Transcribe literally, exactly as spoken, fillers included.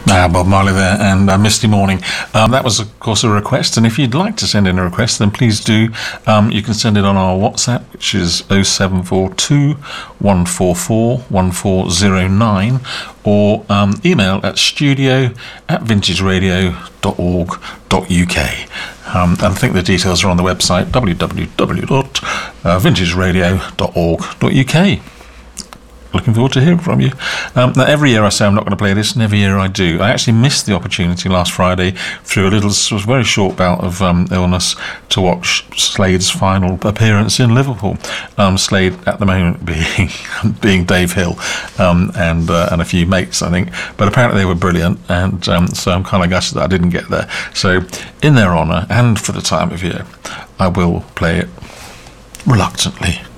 Ah, Bob Marley there, and uh, Misty Morning. Um, that was, of course, a request, and if you'd like to send in a request, then please do. Um, you can send it on our WhatsApp, which is oh seven four two, one four four, one four oh nine, or um, email at studio at vintageradio dot org dot U K. Um, and I think the details are on the website, w w w dot vintageradio dot org dot U K. Looking forward to hearing from you. Um, now, every year I say I'm not going to play this, and every year I do. I actually missed the opportunity last Friday through a little, sort of very short bout of um, illness to watch Slade's final appearance in Liverpool. Um, Slade, at the moment, being being Dave Hill um, and uh, and a few mates, I think. But apparently they were brilliant, and um, so I'm kind of gutted that I didn't get there. So, in their honour, and for the time of year, I will play it reluctantly.